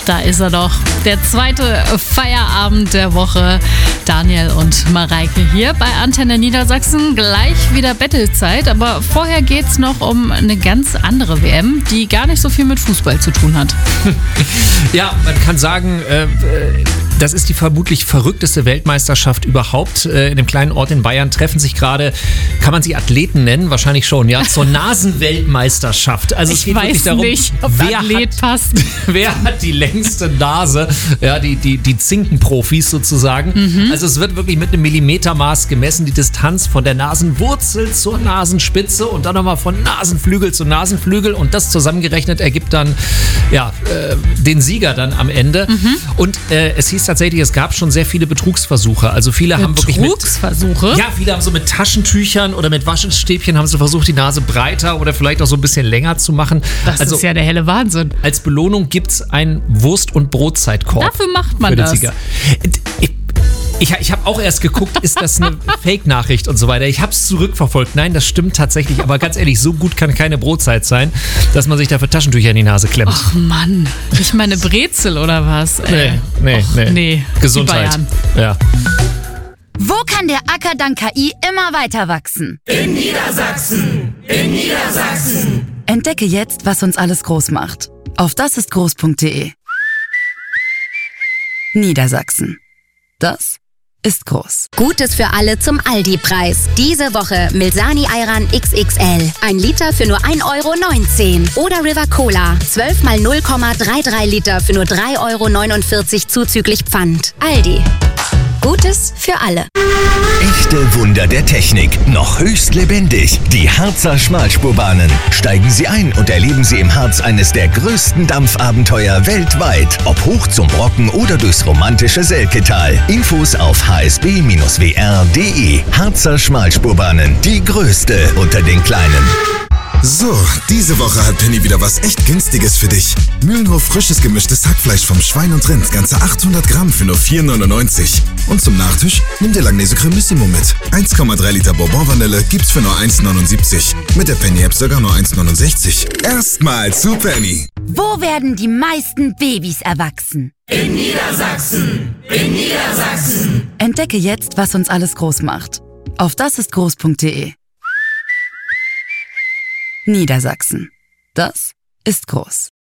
Da ist er doch. Der zweite Feierabend der Woche. Daniel und Mareike hier bei Antenne Niedersachsen. Gleich wieder Battlezeit, aber vorher geht's noch um eine ganz andere WM, die gar nicht so viel mit Fußball zu tun hat. Ja, man kann sagen, das ist die vermutlich verrückteste Weltmeisterschaft überhaupt. In dem kleinen Ort in Bayern treffen sich gerade, kann man sie Athleten nennen? Wahrscheinlich schon, ja, zur Nasenweltmeisterschaft. Also es geht wirklich darum, wer hat die längste Nase? Ja, die Zinkenprofis sozusagen. Also es wird wirklich mit einem Millimetermaß gemessen, die Distanz von der Nasenwurzel zur Nasenspitze und dann nochmal von Nasenflügel zu Nasenflügel und das zusammengerechnet ergibt dann den Sieger dann am Ende. Und es hieß tatsächlich, es gab schon sehr viele Betrugsversuche. Also viele haben wirklich viele haben so mit Taschentüchern oder mit Waschstäbchen haben sie versucht, die Nase breiter oder vielleicht auch so ein bisschen länger zu machen. Das ist ja der helle Wahnsinn. Als Belohnung gibt es einen Wurst- und Brotzeitkorb. Dafür macht man das. Ich habe auch erst geguckt, ist das eine Fake-Nachricht und so weiter. Ich habe es zurückverfolgt. Nein, das stimmt tatsächlich. Aber ganz ehrlich, so gut kann keine Brotzeit sein, dass man sich dafür Taschentücher in die Nase klemmt. Ach Mann, nicht mal eine Brezel oder was? Nee. Gesundheit. Ja. Wo kann der Acker dank KI immer weiter wachsen? In Niedersachsen! In Niedersachsen! Entdecke jetzt, was uns alles groß macht. Auf dasistgroß.de. Niedersachsen. Das ist groß. Gutes für alle zum Aldi-Preis. Diese Woche Milsani Ayran XXL. 1 Liter für nur 1,19 €. Oder River Cola. 12 mal 0,33 Liter für nur 3,49 € zuzüglich Pfand. Aldi. Gutes für alle. Echte Wunder der Technik, noch höchst lebendig. Die Harzer Schmalspurbahnen. Steigen Sie ein und erleben Sie im Harz eines der größten Dampfabenteuer weltweit. Ob hoch zum Brocken oder durchs romantische Selketal. Infos auf hsb-wr.de. Harzer Schmalspurbahnen, die größte unter den kleinen. So, diese Woche hat Penny wieder was echt Günstiges für dich. Mühlenhof frisches gemischtes Hackfleisch vom Schwein und Rind, ganze 800 Gramm für nur 4,99 €. Und zum Nachtisch nimm dir Langnese Cremissimo mit. 1,3 Liter Bourbon-Vanille gibt's für nur 1,79 €. Mit der Penny-App sogar nur 1,69 €. Erstmal zu Penny. Wo werden die meisten Babys erwachsen? In Niedersachsen! In Niedersachsen! Entdecke jetzt, was uns alles groß macht. Auf dasistgroß.de. Niedersachsen. Das ist groß.